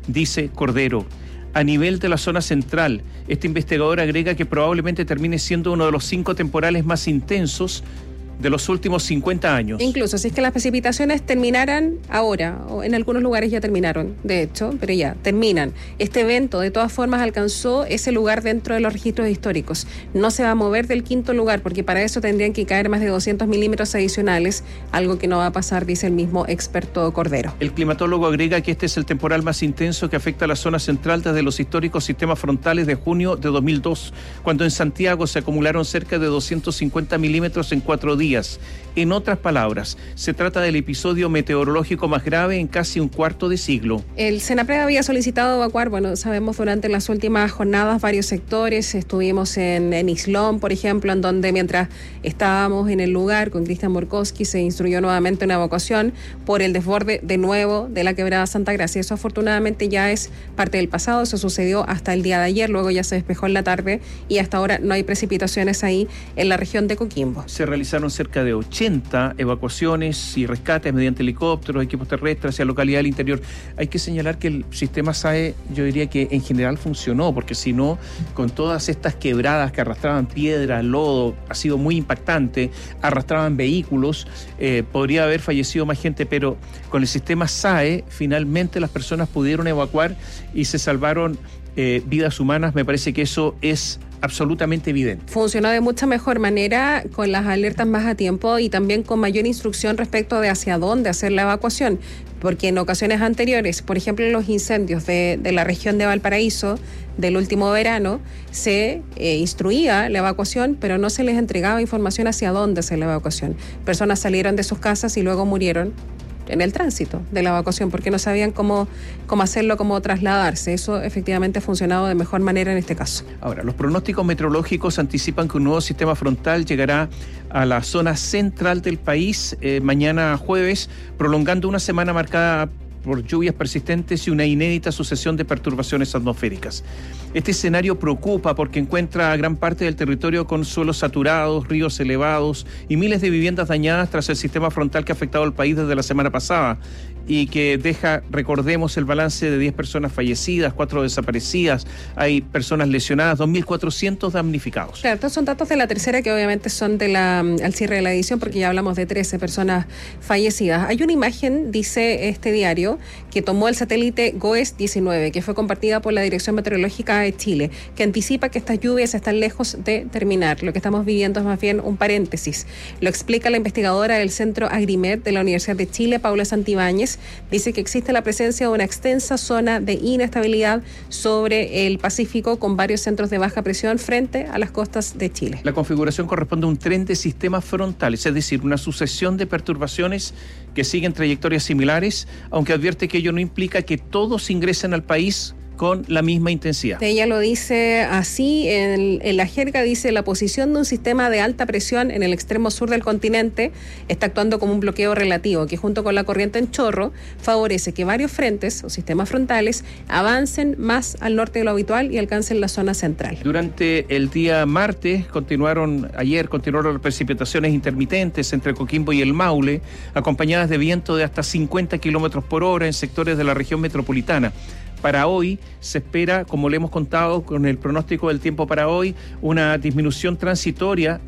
dice Cordero. A nivel de la zona central, este investigador agrega que probablemente termine siendo uno de los 5 temporales más intensos de los últimos 50 años. Incluso si es que las precipitaciones terminaran ahora, o en algunos lugares ya terminaron, de hecho, pero ya terminan. Este evento de todas formas alcanzó ese lugar dentro de los registros históricos. No se va a mover del 5º lugar porque para eso tendrían que caer más de 200 milímetros adicionales, algo que no va a pasar, dice el mismo experto Cordero. El climatólogo agrega que este es el temporal más intenso que afecta a la zona central desde los históricos sistemas frontales de junio de 2002, cuando en Santiago se acumularon cerca de 250 milímetros en 4 días. En otras palabras, se trata del episodio meteorológico más grave en casi un cuarto de siglo. El Senapred había solicitado evacuar, sabemos durante las últimas jornadas varios sectores. Estuvimos en Islón, por ejemplo, en donde mientras estábamos en el lugar con Cristian Borkowski se instruyó nuevamente una evacuación por el desborde de nuevo de la quebrada Santa Gracia. Eso afortunadamente ya es parte del pasado, eso sucedió hasta el día de ayer, luego ya se despejó en la tarde y hasta ahora no hay precipitaciones ahí en la región de Coquimbo. Se realizaron cerca de 80 evacuaciones y rescates mediante helicópteros, equipos terrestres hacia localidad del interior. Hay que señalar que el sistema SAE, yo diría que en general funcionó, porque si no, con todas estas quebradas que arrastraban piedra, lodo, ha sido muy impactante, arrastraban vehículos, podría haber fallecido más gente, pero con el sistema SAE finalmente las personas pudieron evacuar y se salvaron vidas humanas. Me parece que eso es absolutamente evidente. Funcionó de mucha mejor manera, con las alertas más a tiempo y también con mayor instrucción respecto de hacia dónde hacer la evacuación, porque en ocasiones anteriores, por ejemplo en los incendios de la región de Valparaíso del último verano, se instruía la evacuación, pero no se les entregaba información hacia dónde hacer la evacuación. Personas salieron de sus casas y luego murieron en el tránsito de la evacuación porque no sabían cómo hacerlo, cómo trasladarse. Eso efectivamente ha funcionado de mejor manera en este caso. Ahora, los pronósticos meteorológicos anticipan que un nuevo sistema frontal llegará a la zona central del país mañana jueves, prolongando una semana marcada por lluvias persistentes y una inédita sucesión de perturbaciones atmosféricas. Este escenario preocupa porque encuentra a gran parte del territorio con suelos saturados, ríos elevados y miles de viviendas dañadas tras el sistema frontal que ha afectado al país desde la semana pasada y que deja, recordemos, el balance de 10 personas fallecidas, 4 desaparecidas, hay personas lesionadas, 2.400 damnificados. Claro, estos son datos de la tercera que obviamente son al cierre de la edición porque ya hablamos de 13 personas fallecidas. Hay una imagen, dice este diario, que tomó el satélite GOES-19, que fue compartida por la Dirección Meteorológica de Chile, que anticipa que estas lluvias están lejos de terminar. Lo que estamos viviendo es más bien un paréntesis. Lo explica la investigadora del Centro Agrimet de la Universidad de Chile, Paula Santibáñez. Dice que existe la presencia de una extensa zona de inestabilidad sobre el Pacífico con varios centros de baja presión frente a las costas de Chile. La configuración corresponde a un tren de sistemas frontales, es decir, una sucesión de perturbaciones que siguen trayectorias similares, aunque advierte que ello no implica que todos ingresen al país con la misma intensidad. Ella lo dice así, en la jerga dice: la posición de un sistema de alta presión en el extremo sur del continente está actuando como un bloqueo relativo que junto con la corriente en chorro favorece que varios frentes o sistemas frontales avancen más al norte de lo habitual y alcancen la zona central. Durante el día martes continuaron las precipitaciones intermitentes entre Coquimbo y el Maule, acompañadas de viento de hasta 50 kilómetros por hora en sectores de la región metropolitana. Para hoy se espera, como le hemos contado con el pronóstico del tiempo para hoy, una disminución transitoria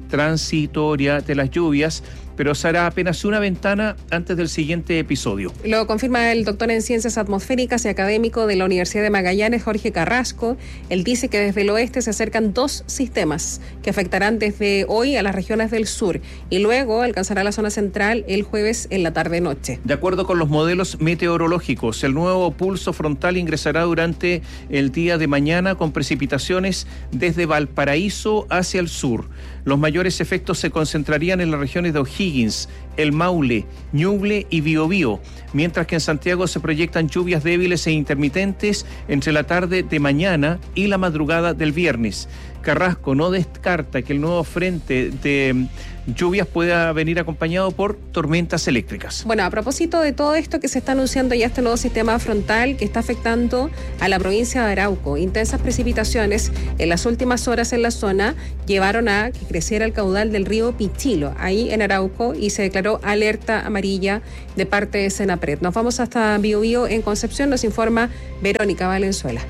de las lluvias, pero será apenas una ventana antes del siguiente episodio. Lo confirma el doctor en Ciencias Atmosféricas y académico de la Universidad de Magallanes, Jorge Carrasco. Él dice que desde el oeste se acercan 2 sistemas que afectarán desde hoy a las regiones del sur y luego alcanzará la zona central el jueves en la tarde-noche. De acuerdo con los modelos meteorológicos, el nuevo pulso frontal ingresará durante el día de mañana con precipitaciones desde Valparaíso hacia el sur. Los mayores efectos se concentrarían en las regiones de O'Higgins, El Maule, Ñuble y Biobío, mientras que en Santiago se proyectan lluvias débiles e intermitentes entre la tarde de mañana y la madrugada del viernes. Carrasco no descarta que el nuevo frente de lluvias pueda venir acompañado por tormentas eléctricas. Bueno, a propósito de todo esto que se está anunciando ya este nuevo sistema frontal que está afectando a la provincia de Arauco, intensas precipitaciones en las últimas horas en la zona llevaron a que creciera el caudal del río Pichilo, ahí en Arauco, y se declaró declaró alerta amarilla de parte de Senapred. Nos vamos hasta Biobío en Concepción, nos informa Verónica Valenzuela.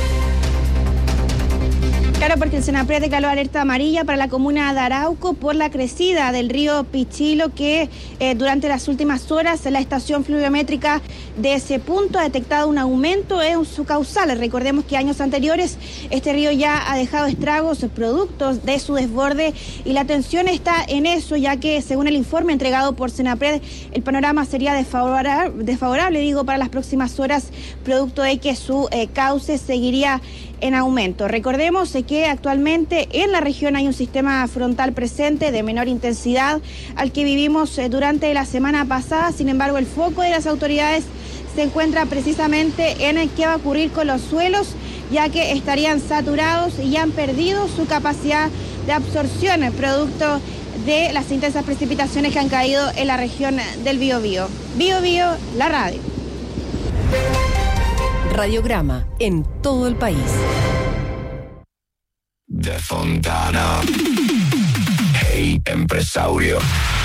Claro, porque el Senapred declaró alerta amarilla para la comuna de Arauco por la crecida del río Pichilo, que durante las últimas horas la estación fluviométrica de ese punto ha detectado un aumento en su caudal. Recordemos que años anteriores este río ya ha dejado estragos productos de su desborde y la atención está en eso, ya que según el informe entregado por Senapred, el panorama sería desfavorable, para las próximas horas, producto de que su cauce seguiría en aumento. Recordemos que actualmente en la región hay un sistema frontal presente de menor intensidad al que vivimos durante la semana pasada. Sin embargo, el foco de las autoridades se encuentra precisamente en qué va a ocurrir con los suelos, ya que estarían saturados y han perdido su capacidad de absorción, producto de las intensas precipitaciones que han caído en la región del Biobío. Biobío, la radio. Radiograma en todo el país. De Fontana. Hey, empresario.